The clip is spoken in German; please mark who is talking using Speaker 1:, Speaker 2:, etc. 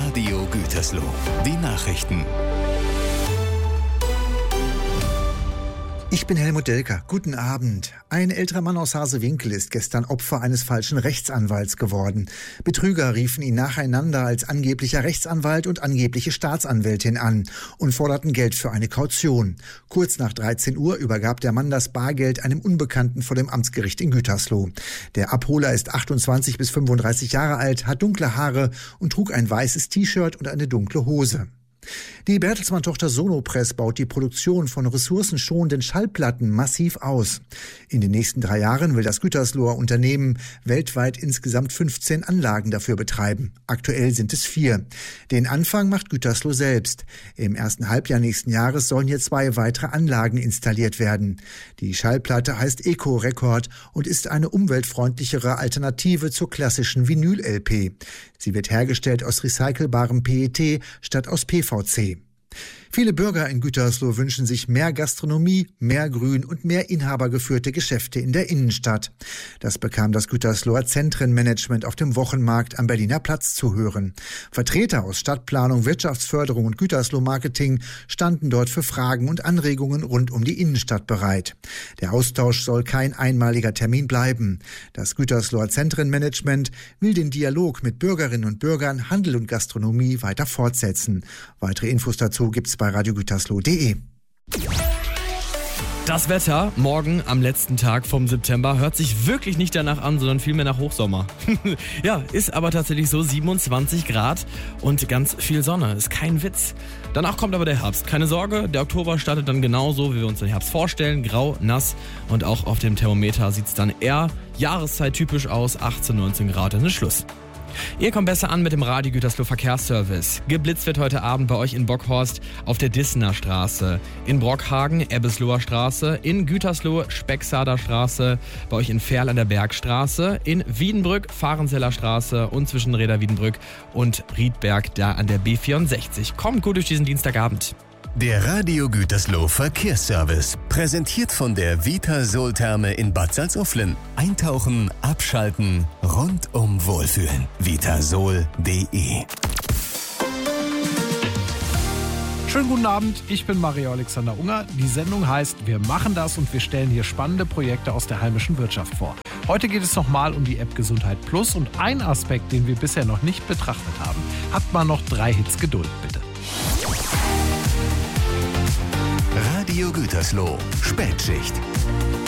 Speaker 1: Radio Gütersloh. Die Nachrichten.
Speaker 2: Ich bin Helmut Delker. Guten Abend. Ein älterer Mann aus Hasewinkel ist gestern Opfer eines falschen Rechtsanwalts geworden. Betrüger riefen ihn nacheinander als angeblicher Rechtsanwalt und angebliche Staatsanwältin an und forderten Geld für eine Kaution. Kurz nach 13 Uhr übergab der Mann das Bargeld einem Unbekannten vor dem Amtsgericht in Gütersloh. Der Abholer ist 28 bis 35 Jahre alt, hat dunkle Haare und trug ein weißes T-Shirt und eine dunkle Hose. Die Bertelsmann-Tochter Sonopress baut die Produktion von ressourcenschonenden Schallplatten massiv aus. In den nächsten 3 Jahren will das Gütersloher Unternehmen weltweit insgesamt 15 Anlagen dafür betreiben. Aktuell sind es 4. Den Anfang macht Gütersloh selbst. Im ersten Halbjahr nächsten Jahres sollen hier 2 weitere Anlagen installiert werden. Die Schallplatte heißt Eco Record und ist eine umweltfreundlichere Alternative zur klassischen Vinyl-LP. Sie wird hergestellt aus recycelbarem PET statt aus PVC. Viele Bürger in Gütersloh wünschen sich mehr Gastronomie, mehr Grün und mehr inhabergeführte Geschäfte in der Innenstadt. Das bekam das Gütersloher Zentrenmanagement auf dem Wochenmarkt am Berliner Platz zu hören. Vertreter aus Stadtplanung, Wirtschaftsförderung und Gütersloh-Marketing standen dort für Fragen und Anregungen rund um die Innenstadt bereit. Der Austausch soll kein einmaliger Termin bleiben. Das Gütersloher Zentrenmanagement will den Dialog mit Bürgerinnen und Bürgern, Handel und Gastronomie weiter fortsetzen. Weitere Infos dazu gibt's bei radiogütersloh.de.
Speaker 3: Das Wetter morgen am letzten Tag vom September hört sich wirklich nicht danach an, sondern vielmehr nach Hochsommer. Ja, ist aber tatsächlich so, 27 Grad und ganz viel Sonne. Ist kein Witz. Danach kommt aber der Herbst. Keine Sorge, der Oktober startet dann genauso, wie wir uns den Herbst vorstellen. Grau, nass und auch auf dem Thermometer sieht es dann eher jahreszeit-typisch aus. 18, 19 Grad, dann ist Schluss. Ihr kommt besser an mit dem Radio Gütersloh Verkehrsservice. Geblitzt wird heute Abend bei euch in Bockhorst auf der Dissener Straße, in Brockhagen Ebbesloher Straße, in Gütersloh Specksader Straße, bei euch in Ferl an der Bergstraße, in Wiedenbrück Fahrenseller Straße und zwischen Reda Wiedenbrück und Riedberg da an der B64. Kommt gut durch diesen Dienstagabend.
Speaker 1: Der Radio Gütersloh Verkehrsservice. Präsentiert von der Vitasol-Therme in Bad Salzuflen. Eintauchen, abschalten, rundum wohlfühlen. Vitasol.de.
Speaker 4: Schönen guten Abend, ich bin Mario Alexander Unger. Die Sendung heißt Wir machen das und wir stellen hier spannende Projekte aus der heimischen Wirtschaft vor. Heute geht es nochmal um die App Gesundheit Plus und ein Aspekt, den wir bisher noch nicht betrachtet haben. Habt mal noch 3 Hits Geduld, bitte.
Speaker 1: Radio Gütersloh. Spätschicht.